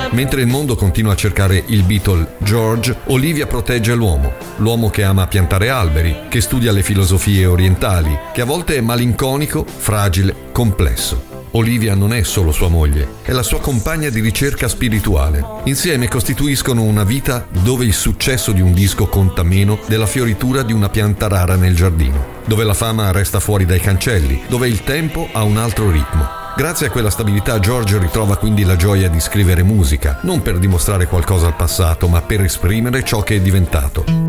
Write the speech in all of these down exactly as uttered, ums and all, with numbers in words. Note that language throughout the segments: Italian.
Mentre il mondo continua a cercare il Beatle George, Olivia protegge l'uomo, l'uomo che ama piantare alberi, che studia le filosofie orientali, che a volte è malinconico, fragile, complesso. Olivia non è solo sua moglie, è la sua compagna di ricerca spirituale. Insieme costituiscono una vita dove il successo di un disco conta meno della fioritura di una pianta rara nel giardino, dove la fama resta fuori dai cancelli, dove il tempo ha un altro ritmo. Grazie a quella stabilità George ritrova quindi la gioia di scrivere musica, non per dimostrare qualcosa al passato, ma per esprimere ciò che è diventato.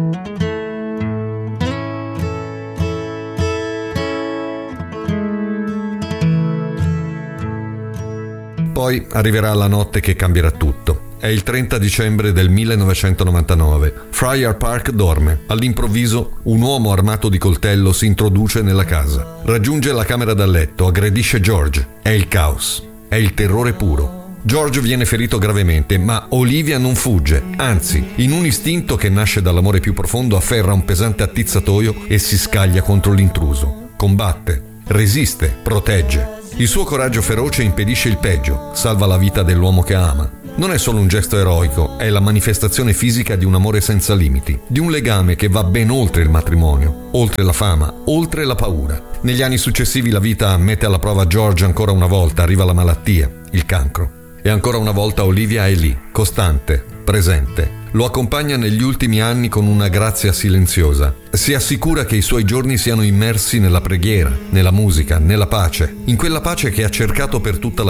Poi arriverà la notte che cambierà tutto. È il trenta dicembre del millenovecentonovantanove. Friar Park dorme. All'improvviso un uomo armato di coltello si introduce nella casa. Raggiunge la camera da letto, aggredisce George. È il caos. È il terrore puro. George viene ferito gravemente, ma Olivia non fugge. Anzi, in un istinto che nasce dall'amore più profondo, afferra un pesante attizzatoio e si scaglia contro l'intruso. Combatte, resiste, protegge. Il suo coraggio feroce impedisce il peggio, salva la vita dell'uomo che ama. Non è solo un gesto eroico, è la manifestazione fisica di un amore senza limiti, di un legame che va ben oltre il matrimonio, oltre la fama, oltre la paura. Negli anni successivi la vita mette alla prova George ancora una volta, arriva la malattia, il cancro. E ancora una volta Olivia è lì, costante, presente. Lo accompagna negli ultimi anni con una grazia silenziosa. Si assicura che i suoi giorni siano immersi nella preghiera, nella musica, nella pace, in quella pace che ha cercato per tutta la